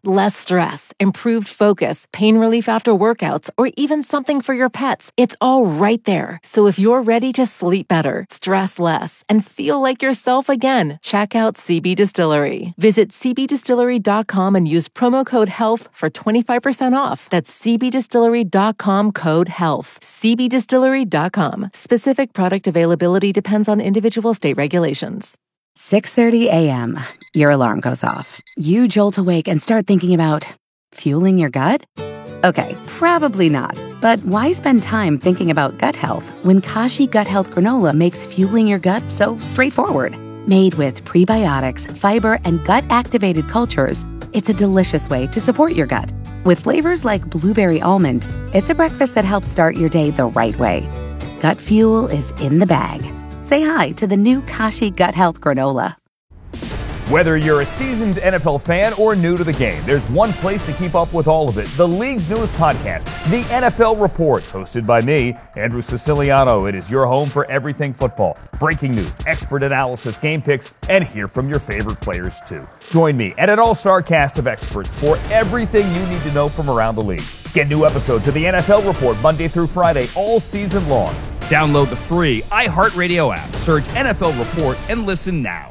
Less stress, improved focus, pain relief after workouts, or even something for your pets. It's all right there. So if you're ready to sleep better, stress less, and feel like yourself again, check out CB Distillery. Visit cbdistillery.com and use promo code HEALTH for 25% off. That's cbdistillery.com, code HEALTH. cbdistillery.com. Specific product availability depends on individual state regulations. 6:30 a.m. Your alarm goes off. You jolt awake and start thinking about fueling your gut? Okay, probably not. But why spend time thinking about gut health when Kashi Gut Health Granola makes fueling your gut so straightforward? Made with prebiotics, fiber, and gut-activated cultures, it's a delicious way to support your gut. With flavors like blueberry almond, it's a breakfast that helps start your day the right way. Gut fuel is in the bag. Say hi to the new Kashi Gut Health Granola. Whether you're a seasoned NFL fan or new to the game, there's one place to keep up with all of it. The league's newest podcast, The NFL Report, hosted by me, Andrew Siciliano. It is your home for everything football. Breaking news, expert analysis, game picks, and hear from your favorite players too. Join me and an all-star cast of experts for everything you need to know from around the league. Get new episodes of The NFL Report Monday through Friday all season long. Download the free iHeartRadio app, search NFL Report, and listen now.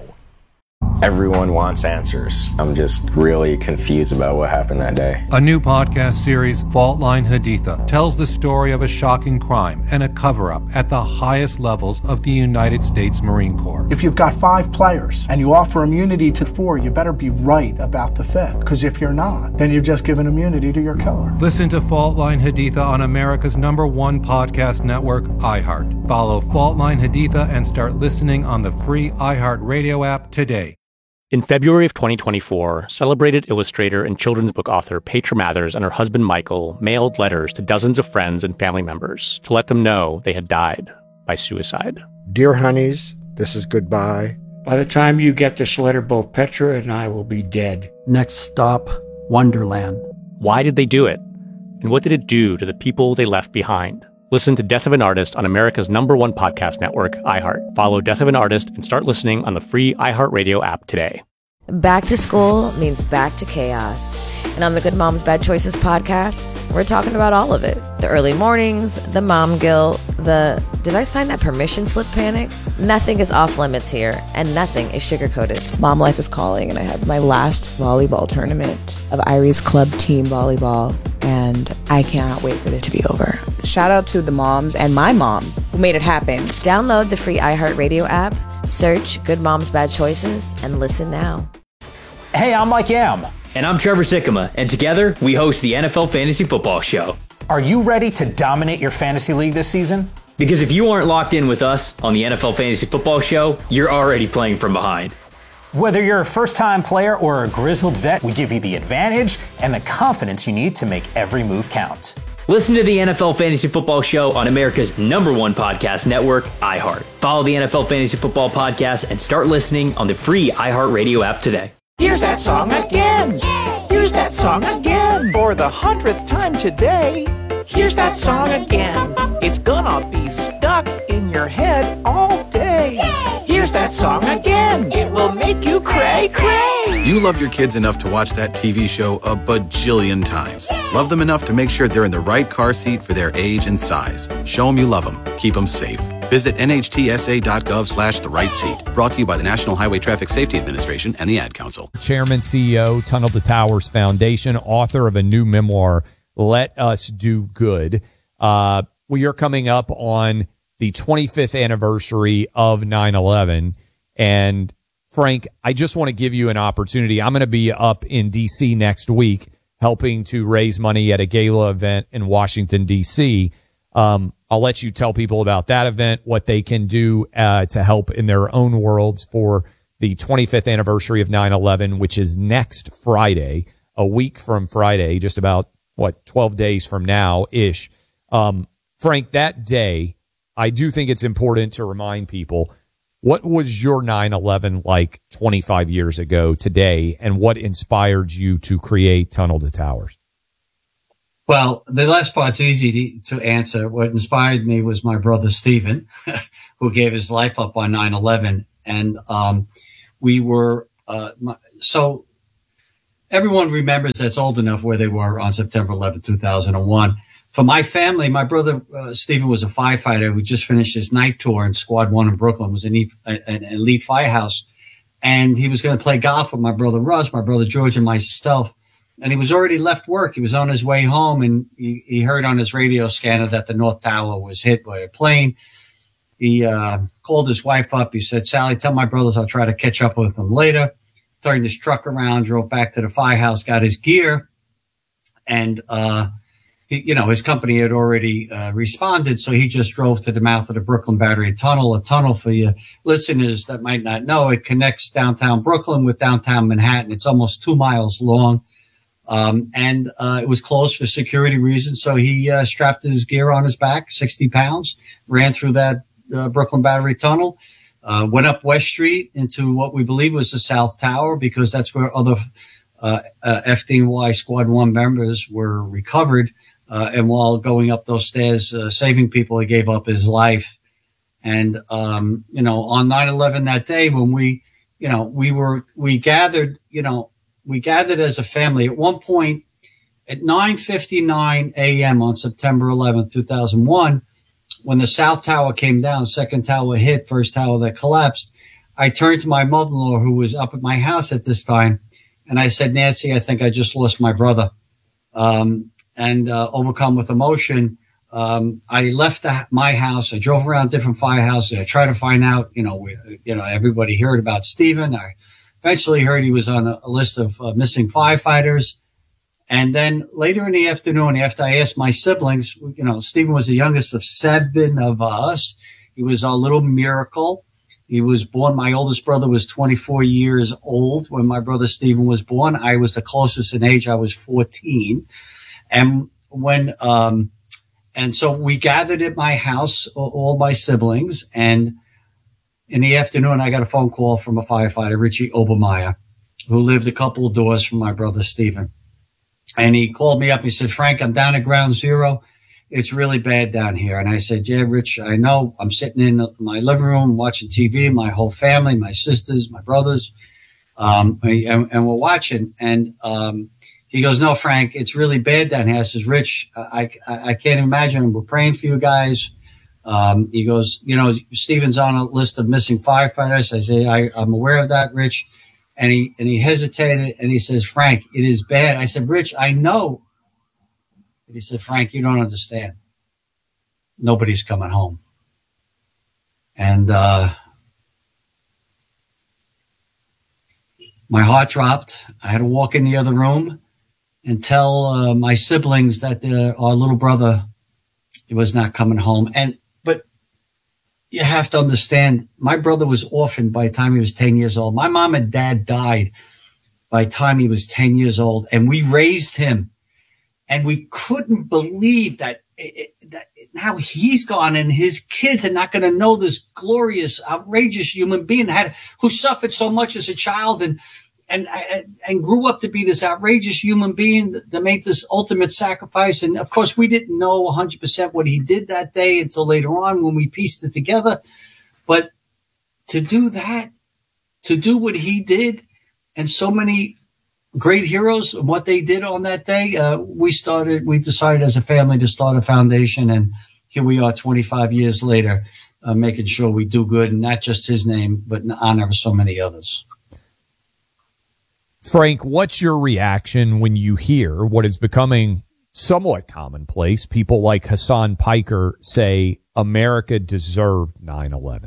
Everyone wants answers. I'm just really confused about what happened that day. A new podcast series, Fault Line Haditha, tells the story of a shocking crime and a cover-up at the highest levels of the United States Marine Corps. If you've got 5 players and you offer immunity to 4, you better be right about the 5th. Because if you're not, then you've just given immunity to your killer. Listen to Fault Line Haditha on America's #1 podcast network, iHeart. Follow Fault Line Haditha and start listening on the free iHeartRadio app today. In February of 2024, celebrated illustrator and children's book author Petra Mathers and her husband Michael mailed letters to dozens of friends and family members to let them know they had died by suicide. Dear honeys, this is goodbye. By the time you get this letter, both Petra and I will be dead. Next stop, Wonderland. Why did they do it? And what did it do to the people they left behind? Listen to Death of an Artist on America's #1 podcast network, iHeart. Follow Death of an Artist and start listening on the free iHeartRadio app today. Back to school means back to chaos. And on the Good Moms Bad Choices podcast, we're talking about all of it. The early mornings, the mom guilt, the did I sign that permission slip panic? Nothing is off limits here, and nothing is sugar-coated. Mom life is calling, and I have my last volleyball tournament of Irie's club team volleyball, and I cannot wait for it to be over. Shout out to the moms and my mom who made it happen. Download the free iHeartRadio app, search Good Moms Bad Choices, and listen now. Hey, I'm Mike Yam. And I'm Trevor Sikkema, and together we host the NFL Fantasy Football Show. Are you ready to dominate your fantasy league this season? Because if you aren't locked in with us on the NFL Fantasy Football Show, you're already playing from behind. Whether you're a first-time player or a grizzled vet, we give you the advantage and the confidence you need to make every move count. Listen to the NFL Fantasy Football Show on America's #1 podcast network, iHeart. Follow the NFL Fantasy Football Podcast and start listening on the free iHeartRadio app today. Here's that song again. Here's that song again. For the 100th time today. Here's that song again. It's gonna be stuck in your head all day. Here's that song again. It will make you cray, cray. You love your kids enough to watch that TV show a bajillion times. Love them enough to make sure they're in the right car seat for their age and size. Show them you love them. Keep them safe. Visit nhtsa.gov/the right seat. Brought to you by the National Highway Traffic Safety Administration and the Ad Council. Chairman, CEO, Tunnel to Towers Foundation, author of a new memoir, Let Us Do Good. We are coming up on the 25th anniversary of 9/11. And Frank, I just want to give you an opportunity. I'm going to be up in D.C. next week helping to raise money at a gala event in Washington, D.C. I'll let you tell people about that event, what they can do to help in their own worlds for the 25th anniversary of 9/11, which is next Friday, a week from Friday, just about, 12 days from now-ish. Frank, that day, I do think it's important to remind people, what was your 9/11 like 25 years ago today, and what inspired you to create Tunnel to Towers? Well, the last part's easy to answer. What inspired me was my brother Stephen, who gave his life up on 9/11. And we were everyone remembers that's old enough where they were on September 11, 2001. For my family, my brother, Stephen, was a firefighter. We just finished his night tour in Squad 1 in Brooklyn. It was an elite firehouse. And he was going to play golf with my brother Russ, my brother George, and myself. And he was already left work. He was on his way home, and he heard on his radio scanner that the North Tower was hit by a plane. He called his wife up. He said, Sally, tell my brothers I'll try to catch up with them later. Turned his truck around, drove back to the firehouse, got his gear, and his company had already responded, so he just drove to the mouth of the Brooklyn Battery Tunnel. A tunnel, for you listeners that might not know, it connects downtown Brooklyn with downtown Manhattan. It's almost 2 miles long, and it was closed for security reasons, so he strapped his gear on his back, 60 pounds, ran through that Brooklyn Battery Tunnel, went up West Street into what we believe was the South Tower, because that's where other FDNY Squad 1 members were recovered. And while going up those stairs, saving people, he gave up his life. And, on 9/11 that day, when we gathered as a family at one point at 9:59 a.m. on September 11th, 2001, when the South Tower came down, second tower hit, first tower that collapsed, I turned to my mother-in-law, who was up at my house at this time, and I said, Nancy, I think I just lost my brother. And overcome with emotion, I left my house. I drove around different firehouses. I tried to find out, everybody heard about Stephen. I eventually heard he was on a list of missing firefighters. And then later in the afternoon, after I asked my siblings, Stephen was the youngest of 7 of us. He was our little miracle. He was born, my oldest brother was 24 years old when my brother Stephen was born. I was the closest in age. I was 14. And so we gathered at my house, all my siblings. And in the afternoon, I got a phone call from a firefighter, Richie Obermeyer, who lived a couple of doors from my brother Stephen. And he called me up. He said, Frank, I'm down at ground zero. It's really bad down here. And I said, yeah, Rich, I know. I'm sitting in my living room watching TV, my whole family, my sisters, my brothers, and we're watching. And he goes, no, Frank, it's really bad down here. I says, Rich, I can't imagine. We're praying for you guys. He goes, Stephen's on a list of missing firefighters. I say, I'm aware of that, Rich. And he hesitated and he says, Frank, it is bad. I said, Rich, I know. He said, Frank, you don't understand. Nobody's coming home. And my heart dropped. I had to walk in the other room and tell my siblings that our little brother was not coming home. But you have to understand, my brother was orphaned by the time he was 10 years old. My mom and dad died by the time he was 10 years old, and we raised him. And we couldn't believe that now he's gone and his kids are not going to know this glorious, outrageous human being who suffered so much as a child and grew up to be this outrageous human being that made this ultimate sacrifice. And of course, we didn't know 100% what he did that day until later on when we pieced it together. But to do that, to do what he did, and so many great heroes, what they did on that day, we decided as a family to start a foundation. And here we are 25 years later, making sure we do good, and not just his name, but in honor of so many others. Frank, what's your reaction when you hear what is becoming somewhat commonplace? People like Hassan Piker say America deserved 9/11.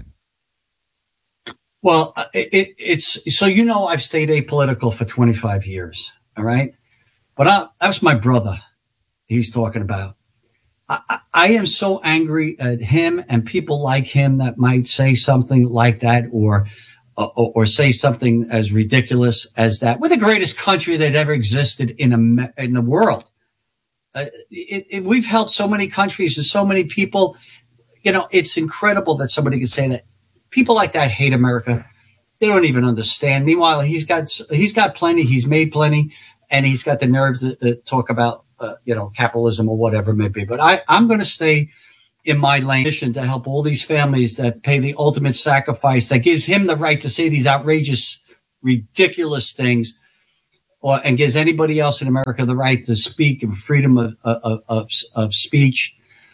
Well, it's so, I've stayed apolitical for 25 years. All right. But that's my brother he's talking about. I am so angry at him and people like him that might say something like that or say something as ridiculous as that. We're the greatest country that ever existed in the world. We've helped so many countries and so many people. It's incredible that somebody could say that. People like that hate America. They don't even understand. Meanwhile, he's got plenty. He's made plenty, and he's got the nerve to talk about, capitalism or whatever it may be. But I'm going to stay in my lane to help all these families that pay the ultimate sacrifice that gives him the right to say these outrageous, ridiculous things. and gives anybody else in America the right to speak and freedom of speech.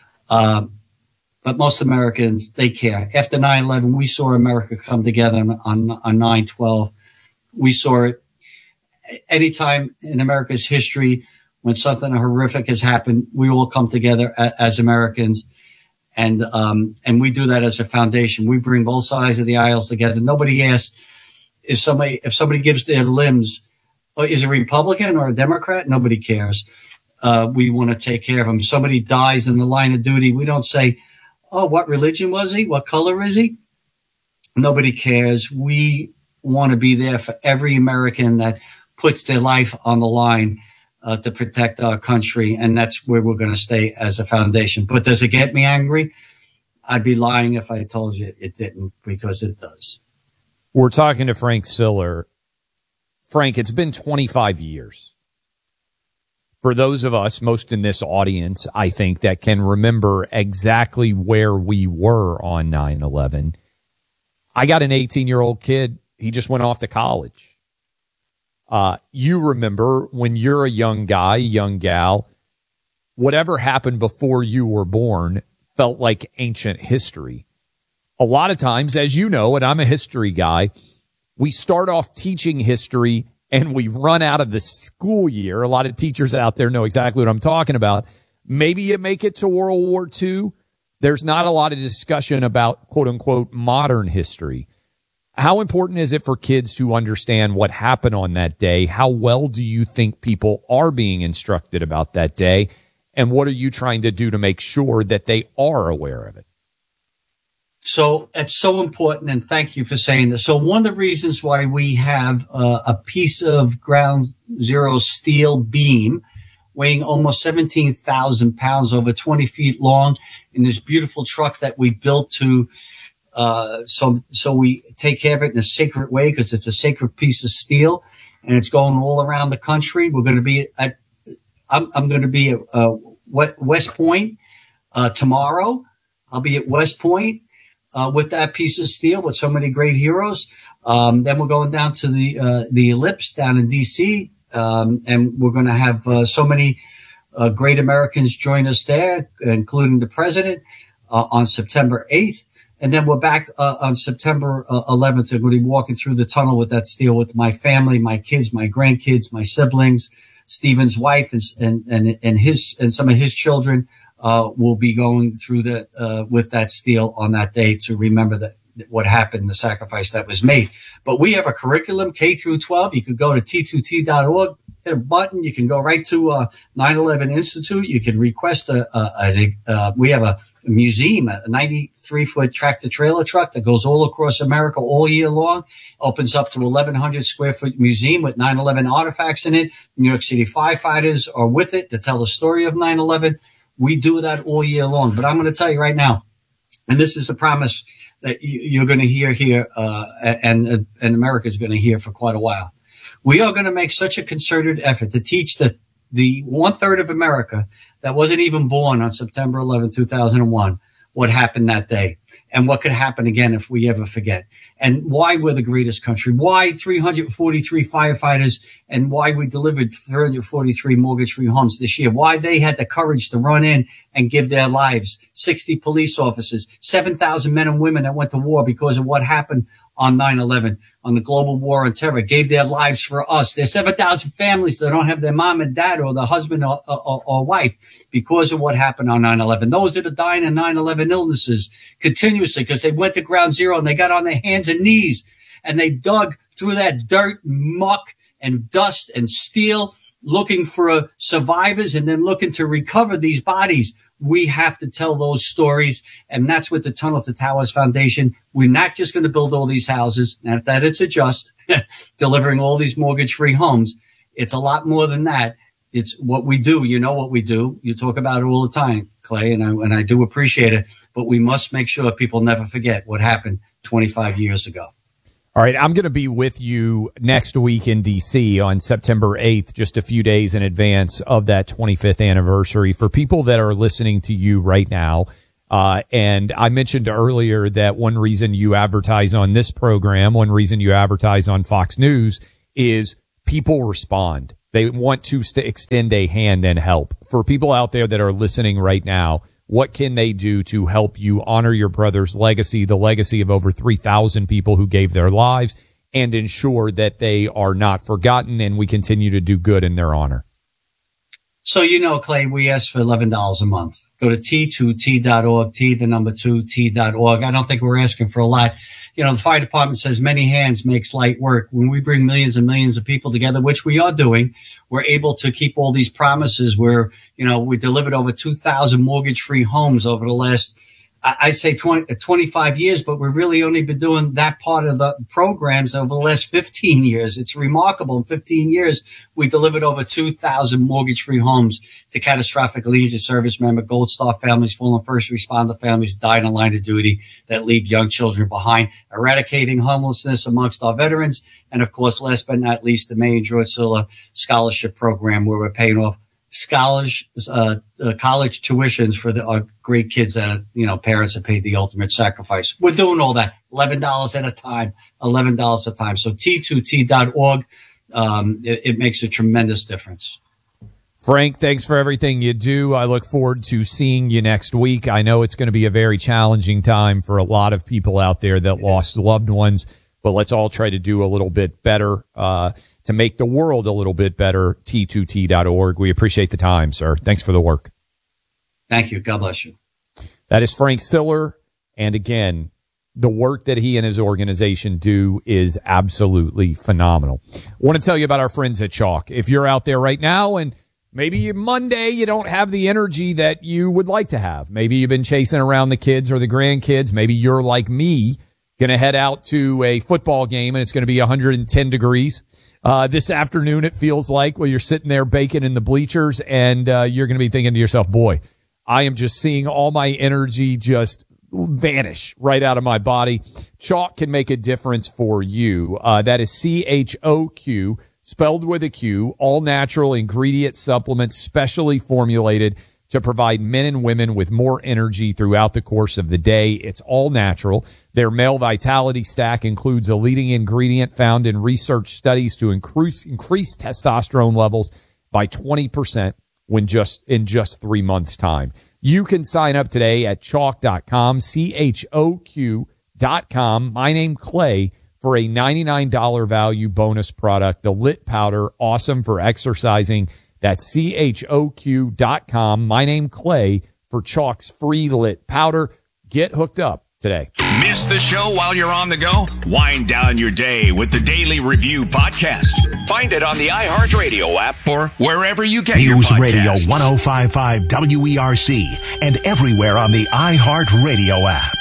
But most Americans, they care. After 9/11, we saw America come together on 9/12. We saw it anytime in America's history when something horrific has happened. We all come together as Americans, and we do that as a foundation. We bring both sides of the aisles together. Nobody asks if somebody gives their limbs, is a Republican or a Democrat? Nobody cares. We want to take care of them. Somebody dies in the line of duty. We don't say, oh, what religion was he? What color is he? Nobody cares. We want to be there for every American that puts their life on the line to protect our country. And that's where we're going to stay as a foundation. But does it get me angry? I'd be lying if I told you it didn't, because it does. We're talking to Frank Siller. Frank, it's been 25 years. For those of us, most in this audience, I think, that can remember exactly where we were on 9/11, I got an 18-year-old kid. He just went off to college. You remember when you're a young guy, young gal, whatever happened before you were born felt like ancient history. A lot of times, as you know, and I'm a history guy, we start off teaching history and we've run out of the school year. A lot of teachers out there know exactly what I'm talking about. Maybe you make it to World War II. There's not a lot of discussion about, quote unquote, modern history. How important is it for kids to understand what happened on that day? How well do you think people are being instructed about that day? And what are you trying to do to make sure that they are aware of it? So it's so important, and thank you for saying this. So one of the reasons why we have a piece of ground zero steel beam weighing almost 17,000 pounds, over 20 feet long, in this beautiful truck that we built to so we take care of it in a sacred way, because it's a sacred piece of steel, and it's going all around the country. We're going to be at I'm going to be at West Point tomorrow. I'll be at West Point with that piece of steel with so many great heroes. Then we're going down to the Ellipse down in D.C., and we're going to have so many great Americans join us there, including the president, on September 8th. And then we're back on September 11th. I'm going to be walking through the tunnel with that steel with my family, my kids, my grandkids, my siblings, Stephen's wife, and some of his children will be going through with that steel on that day to remember that what happened, the sacrifice that was made. But we have a curriculum, K through 12. You could go to t2t.org, hit a button. You can go right to 9/11 Institute. You can request we have a museum, a 93-foot tractor-trailer truck that goes all across America all year long, opens up to 1,100 square foot museum with 9/11 artifacts in it. New York City firefighters are with it to tell the story of 9/11. We do that all year long. But I'm going to tell you right now, and this is a promise that you're going to hear here, and America is going to hear for quite a while. We are going to make such a concerted effort to teach the 1/3 of America that wasn't even born on September 11, 2001, what happened that day and what could happen again if we ever forget, and why we're the greatest country, why 343 firefighters, and why we delivered 343 mortgage-free homes this year, why they had the courage to run in and give their lives, 60 police officers, 7,000 men and women that went to war because of what happened on 9/11, on the global war on terror, gave their lives for us. There's 7,000 families that don't have their mom and dad or the husband or wife because of what happened on 9/11. Those that are dying in 9/11 illnesses continuously because they went to ground zero and they got on their hands and knees and they dug through that dirt, muck, and dust and steel looking for survivors and then looking to recover these bodies. We have to tell those stories, and that's what the Tunnel to Towers Foundation. We're not just going to build all these houses, not that it's a just delivering all these mortgage-free homes. It's a lot more than that. It's what we do. You know what we do. You talk about it all the time, Clay, and I do appreciate it. But we must make sure people never forget what happened 25 years ago. All right, I'm going to be with you next week in D.C. on September 8th, just a few days in advance of that 25th anniversary. For people that are listening to you right now, and I mentioned earlier that one reason you advertise on this program, one reason you advertise on Fox News is people respond. They want to extend a hand and help. For people out there that are listening right now, what can they do to help you honor your brother's legacy, the legacy of over 3,000 people who gave their lives, and ensure that they are not forgotten and we continue to do good in their honor? So, Clay, we ask for $11 a month. Go to T2T.org, T2T.org. I don't think we're asking for a lot. The fire department says many hands makes light work. When we bring millions and millions of people together, which we are doing, we're able to keep all these promises where, we delivered over 2,000 mortgage-free homes over the last, I'd say 25 years, but we've really only been doing that part of the programs over the last 15 years. It's remarkable. In 15 years, we delivered over 2,000 mortgage-free homes to catastrophically injured service member, Gold Star families, fallen first responder families, died in line of duty that leave young children behind, eradicating homelessness amongst our veterans, and of course, last but not least, the May and George Silla Scholarship Program, where we're paying off college tuitions for our great kids that, parents have paid the ultimate sacrifice. We're doing all that $11 at a time, $11 a time. So T2T.org, it makes a tremendous difference. Frank, thanks for everything you do. I look forward to seeing you next week. I know it's going to be a very challenging time for a lot of people out there that lost loved ones, but let's all try to do a little bit better, to make the world a little bit better. T2T.org. We appreciate the time, sir. Thanks for the work. Thank you. God bless you. That is Frank Siller. And again, the work that he and his organization do is absolutely phenomenal. I want to tell you about our friends at Chalk. If you're out there right now and maybe Monday you don't have the energy that you would like to have, maybe you've been chasing around the kids or the grandkids, maybe you're like me, going to head out to a football game and it's going to be 110 degrees. This afternoon, it feels like, you're sitting there baking in the bleachers and you're going to be thinking to yourself, boy, I am just seeing all my energy just vanish right out of my body. Chalk can make a difference for you. That is CHOQ, spelled with a Q, all natural ingredient supplements, specially formulated to provide men and women with more energy throughout the course of the day. It's all natural. Their male vitality stack includes a leading ingredient found in research studies to increase testosterone levels by 20% in just 3 months' time. You can sign up today at chalk.com, CHOQ.com. My name Clay, for a $99 value bonus product, the Lit Powder, awesome for exercising. That's CHOQ.com. My name Clay for Chalk's free Lit Powder. Get hooked up today. Miss the show while you're on the go? Wind down your day with the Daily Review Podcast. Find it on the iHeartRadio app or wherever you get your podcasts. News Radio 105.5 WERC and everywhere on the iHeartRadio app.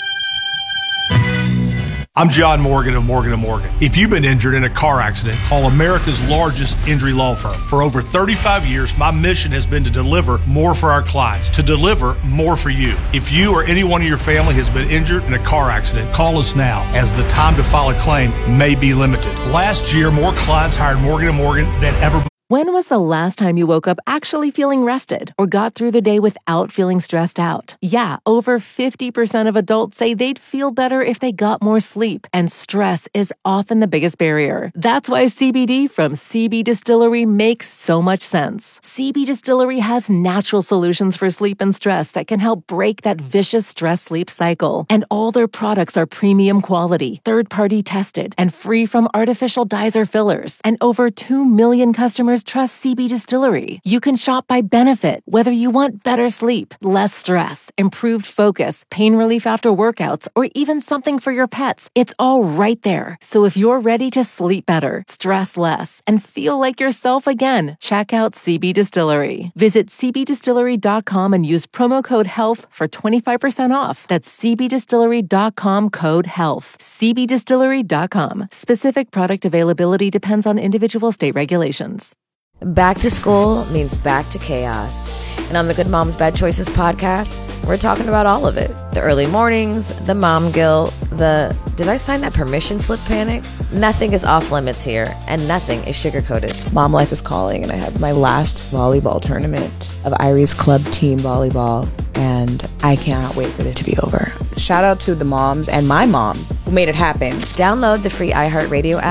I'm John Morgan of Morgan & Morgan. If you've been injured in a car accident, call America's largest injury law firm. For over 35 years, my mission has been to deliver more for our clients, to deliver more for you. If you or anyone in your family has been injured in a car accident, call us now, as the time to file a claim may be limited. Last year, more clients hired Morgan & Morgan than ever. When was the last time you woke up actually feeling rested or got through the day without feeling stressed out? Yeah, over 50% of adults say they'd feel better if they got more sleep, and stress is often the biggest barrier. That's why CBD from CB Distillery makes so much sense. CB Distillery has natural solutions for sleep and stress that can help break that vicious stress-sleep cycle. And all their products are premium quality, third-party tested, and free from artificial dyes or fillers. And over 2 million customers trust CB Distillery. You can shop by benefit, whether you want better sleep, less stress, improved focus, pain relief after workouts, or even something for your pets. It's all right there. So if you're ready to sleep better, stress less, and feel like yourself again, check out CB Distillery. Visit cbdistillery.com and use promo code HEALTH for 25% off. That's cbdistillery.com, code HEALTH. cbdistillery.com. Specific product availability depends on individual state regulations. Back to school means back to chaos. And on the Good Moms Bad Choices podcast, we're talking about all of it. The early mornings, the mom guilt, the did I sign that permission slip panic? Nothing is off limits here, and nothing is sugar-coated. Mom life is calling, and I have my last volleyball tournament of Iris Club Team Volleyball, and I cannot wait for it to be over. Shout out to the moms and my mom who made it happen. Download the free iHeartRadio app,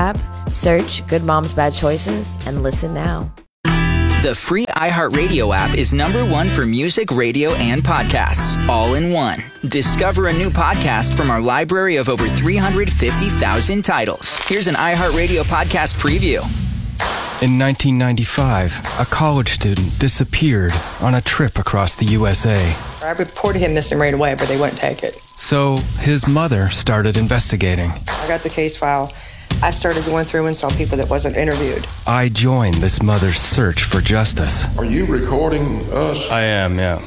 Search Good Moms Bad Choices and listen now. The free iHeartRadio app is #1 for music, radio, and podcasts, all in one. Discover a new podcast from our library of over 350,000 titles. Here's an iHeartRadio podcast preview. In 1995, a college student disappeared on a trip across the USA. I reported him missing right away, but they wouldn't take it. So his mother started investigating. I got the case file. I started going through and saw people that wasn't interviewed. I joined this mother's search for justice. Are you recording us? I am, yeah.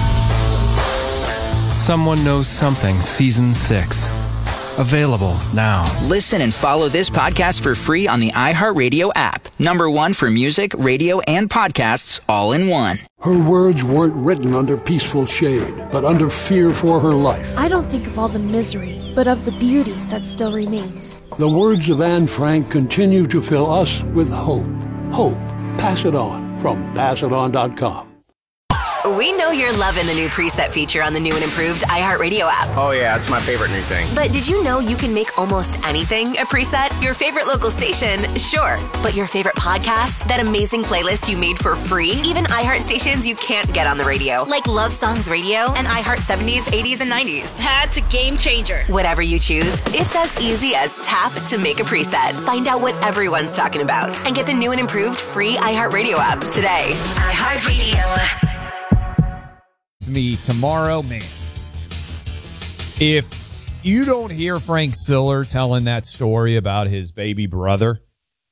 Someone Knows Something, Season 6. Available now. Listen and follow this podcast for free on the iHeartRadio app. #1 for music, radio, and podcasts, all in one. Her words weren't written under peaceful shade, but under fear for her life. I don't think of all the misery, but of the beauty that still remains. The words of Anne Frank continue to fill us with hope. Hope. Pass it on from passiton.com. We know you're loving the new preset feature on the new and improved iHeartRadio app. Oh yeah, it's my favorite new thing. But did you know you can make almost anything a preset? Your favorite local station, sure. But your favorite podcast? That amazing playlist you made for free? Even iHeart stations you can't get on the radio, like Love Songs Radio and iHeart 70s, 80s, and 90s. That's a game changer. Whatever you choose, it's as easy as tap to make a preset. Find out what everyone's talking about and get the new and improved free iHeartRadio app today. iHeartRadio. Me tomorrow, man. If you don't hear Frank Siller telling that story about his baby brother,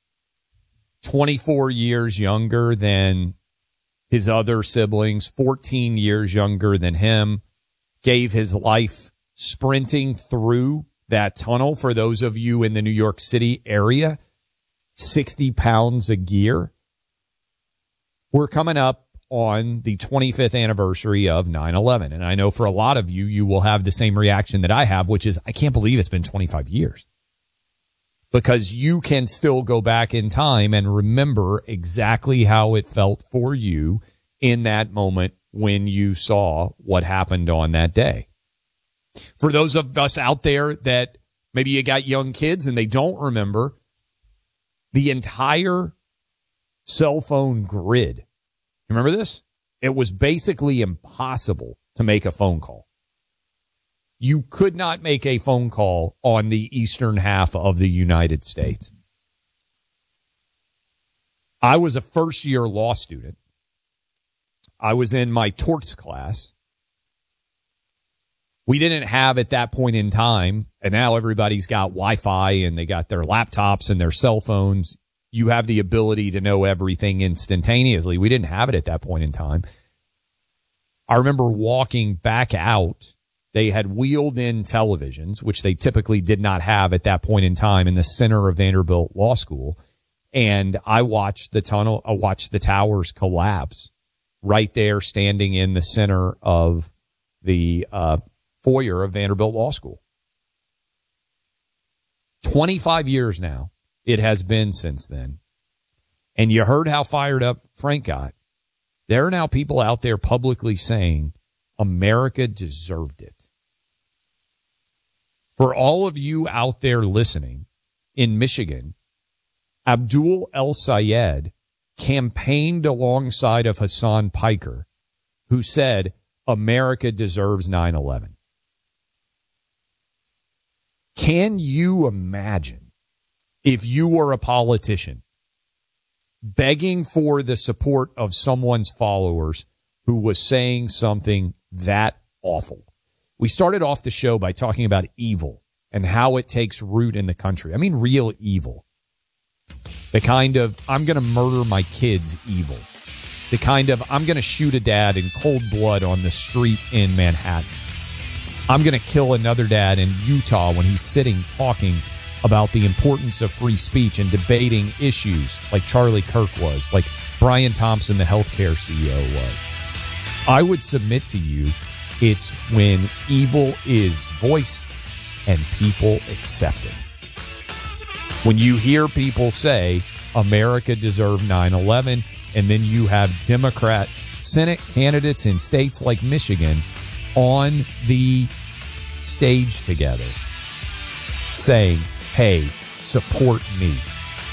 24 years younger than his other siblings, 14 years younger than him, gave his life sprinting through that tunnel. For those of you in the New York City area, 60 pounds of gear. We're coming up on the 25th anniversary of 9/11. And I know for a lot of you, you will have the same reaction that I have, which is, I can't believe it's been 25 years. Because you can still go back in time and remember exactly how it felt for you in that moment when you saw what happened on that day. For those of us out there that maybe you got young kids and they don't remember, the entire cell phone grid, remember this? It was basically impossible to make a phone call. You could not make a phone call on the eastern half of the United States. I was a first-year law student. I was in my torts class. We didn't have at that point in time, and now everybody's got Wi-Fi and they got their laptops and their cell phones. You have the ability to know everything instantaneously. We didn't have it at that point in time. I remember walking back out. They had wheeled in televisions, which they typically did not have at that point in time, in the center of Vanderbilt Law School. And I watched the towers collapse right there, standing in the center of the foyer of Vanderbilt Law School. 25 years now. It has been since then. And you heard how fired up Frank got. There are now people out there publicly saying America deserved it. For all of you out there listening in Michigan, Abdul El Sayed campaigned alongside of Hassan Piker, who said America deserves 9/11. Can you imagine if you were a politician begging for the support of someone's followers who was saying something that awful? We started off the show by talking about evil and how it takes root in the country. I mean, real evil. The kind of, I'm going to murder my kids evil. The kind of, I'm going to shoot a dad in cold blood on the street in Manhattan. I'm going to kill another dad in Utah when he's sitting talking about the importance of free speech and debating issues like Charlie Kirk was, like Brian Thompson, the healthcare CEO, was. I would submit to you, it's when evil is voiced and people accept it. When you hear people say America deserved 9/11, and then you have Democrat Senate candidates in states like Michigan on the stage together saying, hey, support me.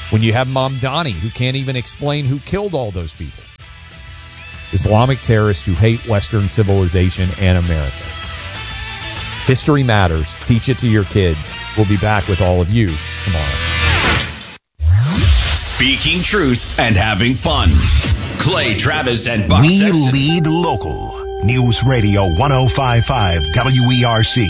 when you have Mom Donnie, who can't even explain who killed all those people. Islamic terrorists who hate Western civilization and America. History matters. Teach it to your kids. We'll be back with all of you tomorrow. Speaking truth and having fun. Clay Travis and Buck We Sexton. lead local. News Radio 105.5 WERC.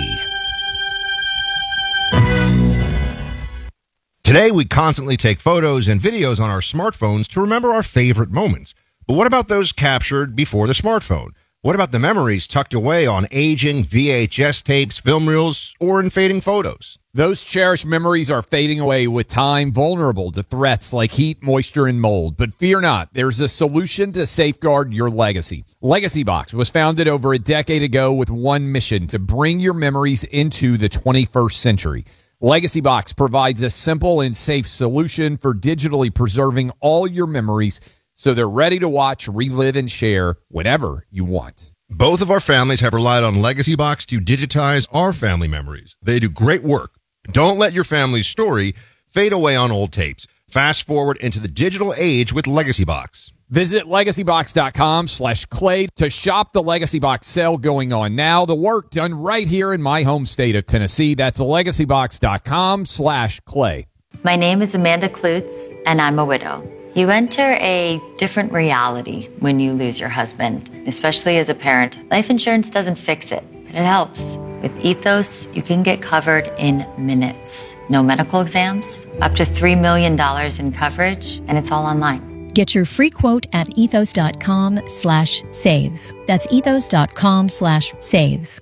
Today, we constantly take photos and videos on our smartphones to remember our favorite moments. But what about those captured before the smartphone? What about the memories tucked away on aging VHS tapes, film reels, or in fading photos? Those cherished memories are fading away with time, vulnerable to threats like heat, moisture, and mold. But fear not, there's a solution to safeguard your legacy. Legacy Box was founded over a decade ago with one mission: to bring your memories into the 21st century. Legacy Box provides a simple and safe solution for digitally preserving all your memories so they're ready to watch, relive, and share whenever you want. Both of our families have relied on Legacy Box to digitize our family memories. They do great work. Don't let your family's story fade away on old tapes. Fast forward into the digital age with Legacy Box. Visit legacybox.com/Clay to shop the Legacy Box sale going on now. The work done right here in my home state of Tennessee. That's legacybox.com/Clay. My name is Amanda Klutz, and I'm a widow. You enter a different reality when you lose your husband, especially as a parent. Life insurance doesn't fix it, but it helps. With Ethos, you can get covered in minutes. No medical exams, up to $3 million in coverage, and it's all online. Get your free quote at ethos.com/save. That's ethos.com/save.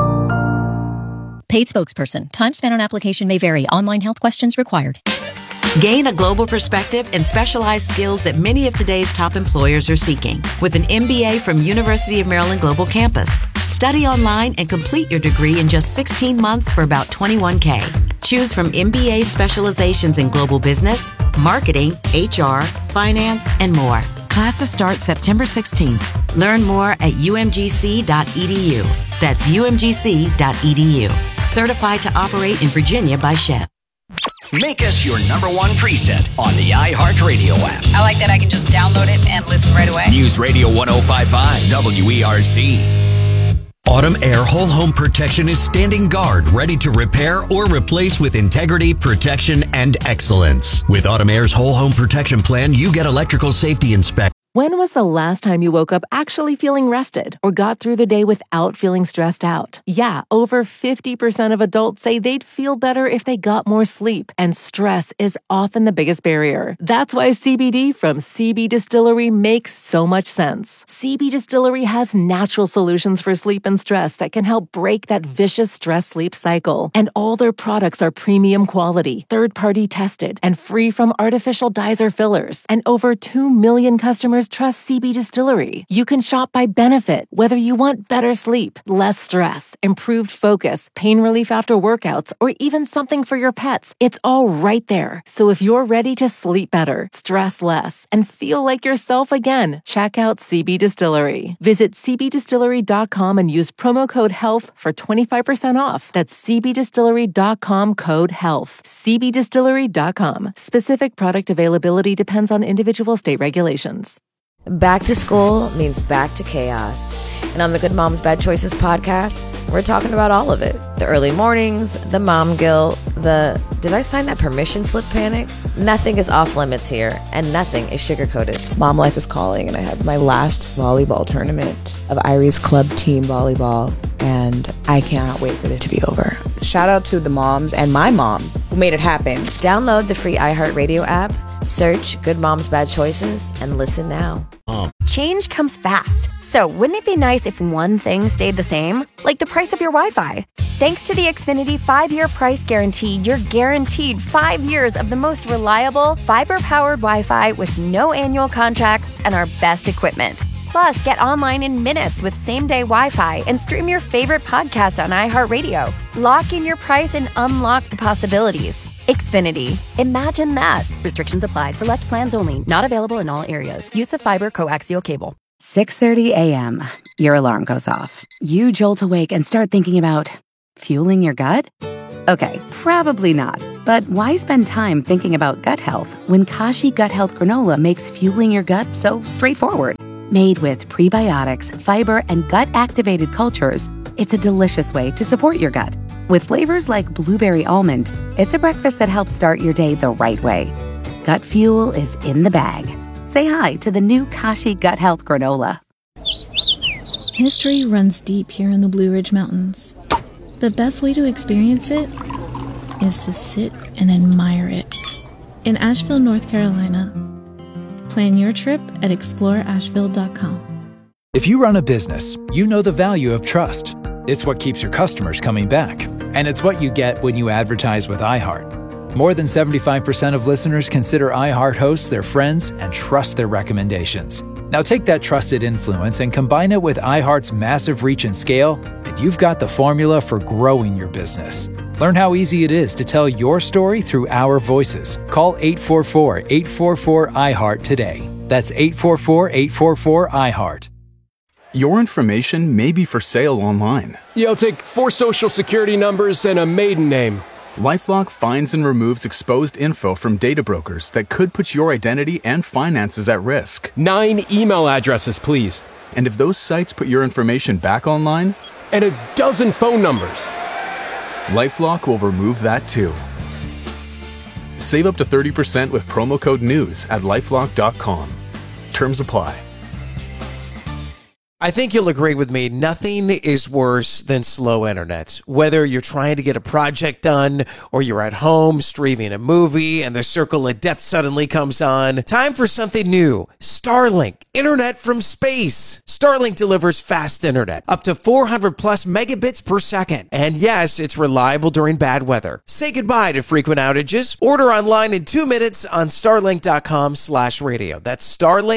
Paid spokesperson. Time spent on application may vary. Online health questions required. Gain a global perspective and specialized skills that many of today's top employers are seeking with an MBA from University of Maryland Global Campus. Study online and complete your degree in just 16 months for about $21K. Choose from MBA specializations in global business, marketing, HR, finance, and more. Classes start September 16th. Learn more at umgc.edu. That's umgc.edu. Certified to operate in Virginia by Chev. Make us your number one preset on the iHeartRadio app. I like that I can just download it and listen right away. News Radio 105.5 WERC. Autumn Air Whole Home Protection is standing guard, ready to repair or replace with integrity, protection, and excellence. With Autumn Air's Whole Home Protection Plan, you get electrical safety inspection. When was the last time you woke up actually feeling rested or got through the day without feeling stressed out? Yeah, over 50% of adults say they'd feel better if they got more sleep, and stress is often the biggest barrier. That's why CBD from CB Distillery makes so much sense. CB Distillery has natural solutions for sleep and stress that can help break that vicious stress-sleep cycle. And all their products are premium quality, third-party tested, and free from artificial dyes or fillers. And over 2 million customers trust CB Distillery. You can shop by benefit, whether you want better sleep, less stress, improved focus, pain relief after workouts, or even something for your pets. It's all right there. So if you're ready to sleep better, stress less, and feel like yourself again, check out CB Distillery. Visit cbdistillery.com and use promo code HEALTH for 25% off. That's cbdistillery.com, code HEALTH. cbdistillery.com. Specific product availability depends on individual state regulations. Back to school means back to chaos. And on the Good Moms Bad Choices podcast, we're talking about all of it. The early mornings, the mom guilt, the did I sign that permission slip panic? Nothing is off limits here, and nothing is sugar-coated. Mom life is calling, and I have my last volleyball tournament of Iris Club Team Volleyball, and I cannot wait for it to be over. Shout out to the moms and my mom who made it happen. Download the free iHeartRadio app, search Good Moms Bad Choices, and listen now. Change comes fast. So wouldn't it be nice if one thing stayed the same? Like the price of your Wi-Fi. Thanks to the Xfinity 5-year price guarantee, you're guaranteed 5 years of the most reliable, fiber-powered Wi-Fi with no annual contracts and our best equipment. Plus, get online in minutes with same-day Wi-Fi and stream your favorite podcast on iHeartRadio. Lock in your price and unlock the possibilities. Xfinity. Imagine that. Restrictions apply. Select plans only. Not available in all areas. Use of fiber coaxial cable. 6:30 a.m. Your alarm goes off. You jolt awake and start thinking about fueling your gut? Okay, probably not. But why spend time thinking about gut health when Kashi Gut Health Granola makes fueling your gut so straightforward? Made with prebiotics, fiber, and gut-activated cultures, it's a delicious way to support your gut. With flavors like blueberry almond, it's a breakfast that helps start your day the right way. Gut fuel is in the bag. Say hi to the new Kashi Gut Health Granola. History runs deep here in the Blue Ridge Mountains. The best way to experience it is to sit and admire it. In Asheville, North Carolina. Plan your trip at exploreasheville.com. If you run a business, you know the value of trust. It's what keeps your customers coming back. And it's what you get when you advertise with iHeart. More than 75% of listeners consider iHeart hosts their friends and trust their recommendations. Now take that trusted influence and combine it with iHeart's massive reach and scale, and you've got the formula for growing your business. Learn how easy it is to tell your story through our voices. Call 844-844-iHeart today. That's 844-844-iHeart. Your information may be for sale online. I'll take 4 social security numbers and a maiden name. LifeLock finds and removes exposed info from data brokers that could put your identity and finances at risk. 9 email addresses, please. And if those sites put your information back online? And a dozen phone numbers. LifeLock will remove that too. Save up to 30% with promo code NEWS at LifeLock.com. Terms apply. I think you'll agree with me, nothing is worse than slow internet. Whether you're trying to get a project done or you're at home streaming a movie and the circle of death suddenly comes on, time for something new. Starlink, internet from space. Starlink delivers fast internet, up to 400 plus megabits per second. And yes, it's reliable during bad weather. Say goodbye to frequent outages. Order online in 2 minutes on starlink.com/radio. That's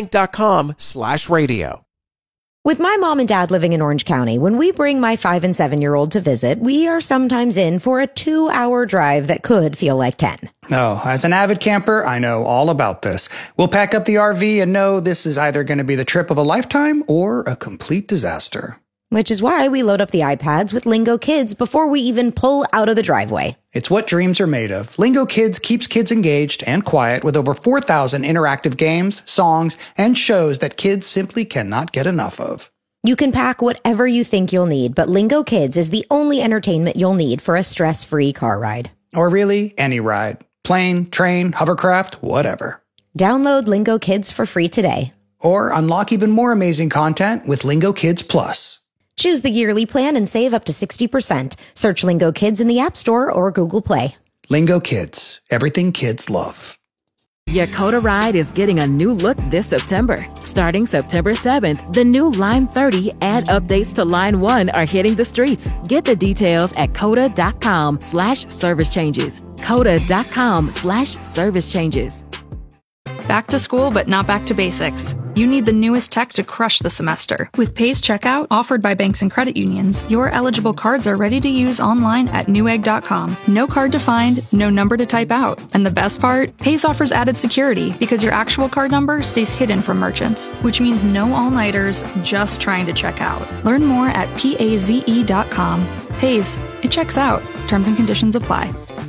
starlink.com/radio. With my mom and dad living in Orange County, when we bring my 5 and 7-year-old to visit, we are sometimes in for a 2-hour drive that could feel like 10. Oh, as an avid camper, I know all about this. We'll pack up the RV and know this is either going to be the trip of a lifetime or a complete disaster. Which is why we load up the iPads with Lingo Kids before we even pull out of the driveway. It's what dreams are made of. Lingo Kids keeps kids engaged and quiet with over 4,000 interactive games, songs, and shows that kids simply cannot get enough of. You can pack whatever you think you'll need, but Lingo Kids is the only entertainment you'll need for a stress-free car ride. Or really, any ride. Plane, train, hovercraft, whatever. Download Lingo Kids for free today. Or unlock even more amazing content with Lingo Kids Plus. Choose the yearly plan and save up to 60%. Search Lingo Kids in the App Store or Google Play. Lingo Kids. Everything kids love. Yakota Ride is getting a new look this September. Starting September 7th, the new Line 30 and updates to Line 1 are hitting the streets. Get the details at coda.com/service changes. coda.com/service changes. Back to school, but not back to basics. You need the newest tech to crush the semester. With Pays Checkout, offered by banks and credit unions, your eligible cards are ready to use online at newegg.com. No card to find, no number to type out. And the best part? Pays offers added security because your actual card number stays hidden from merchants, which means no all-nighters just trying to check out. Learn more at paze.com. Pays, it checks out. Terms and conditions apply.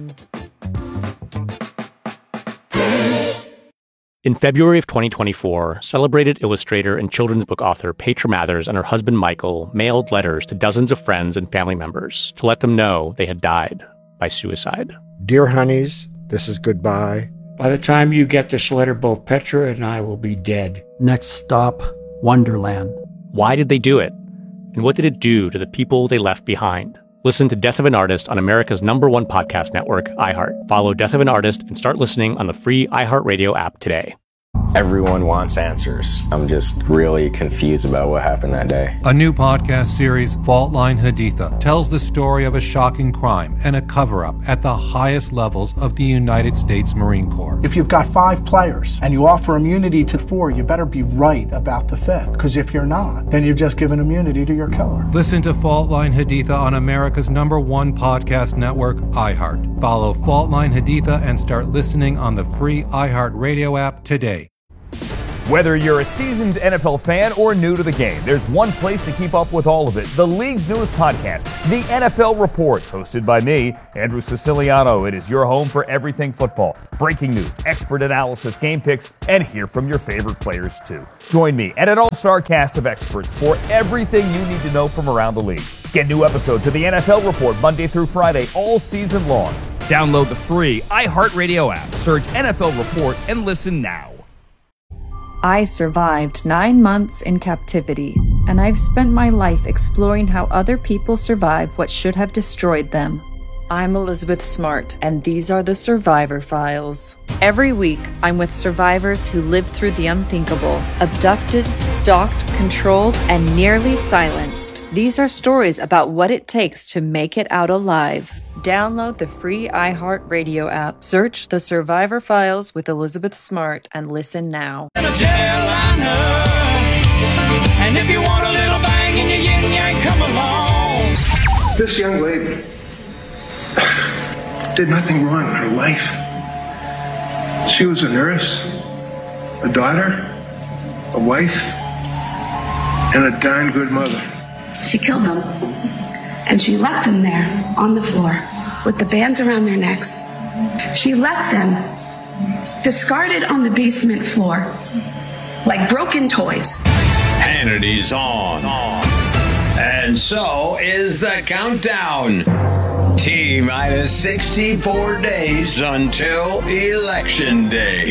In February of 2024, celebrated illustrator and children's book author Petra Mathers and her husband Michael mailed letters to dozens of friends and family members to let them know they had died by suicide. Dear honeys, this is goodbye. By the time you get this letter, both Petra and I will be dead. Next stop, Wonderland. Why did they do it? And what did it do to the people they left behind? Listen to Death of an Artist on America's #1 podcast network, iHeart. Follow Death of an Artist and start listening on the free iHeartRadio app today. Everyone wants answers. I'm just really confused about what happened that day. A new podcast series, Fault Line Haditha, tells the story of a shocking crime and a cover-up at the highest levels of the United States Marine Corps. If you've got 5 players and you offer immunity to 4, you better be right about the 5th. Because if you're not, then you've just given immunity to your killer. Listen to Fault Line Haditha on America's #1 podcast network, iHeart. Follow Fault Line Haditha and start listening on the free iHeart Radio app today. Whether you're a seasoned NFL fan or new to the game, there's one place to keep up with all of it. The league's newest podcast, The NFL Report, hosted by me, Andrew Siciliano. It is your home for everything football. Breaking news, expert analysis, game picks, and hear from your favorite players too. Join me and an all-star cast of experts for everything you need to know from around the league. Get new episodes of The NFL Report Monday through Friday all season long. Download the free iHeartRadio app. Search NFL Report and listen now. I survived 9 months in captivity, and I've spent my life exploring how other people survive what should have destroyed them. I'm Elizabeth Smart, and these are the Survivor Files. Every week, I'm with survivors who lived through the unthinkable, abducted, stalked, controlled, and nearly silenced. These are stories about what it takes to make it out alive. Download the free iHeartRadio app. Search The Survivor Files with Elizabeth Smart and listen now. And if you want a little bang in your yin yang, come along. This young lady did nothing wrong in her life. She was a nurse, a daughter, a wife, and a darn good mother. She killed them, and she left them there on the floor with the bands around their necks. She left them discarded on the basement floor like broken toys. Hannity's on. And so is the countdown. T-minus 64 days until Election Day.